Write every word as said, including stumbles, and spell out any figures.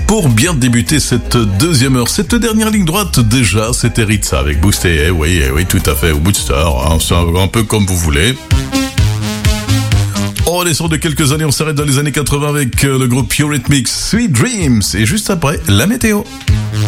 pour bien débuter cette deuxième heure. Cette dernière ligne droite, déjà, c'était Ritza avec Boosté. Eh oui, eh oui, tout à fait, ou Booster, hein, c'est un, un peu comme vous voulez. On descend de quelques années, on s'arrête dans les années quatre-vingts avec le groupe Eurythmics, Sweet Dreams. Et juste après, la météo.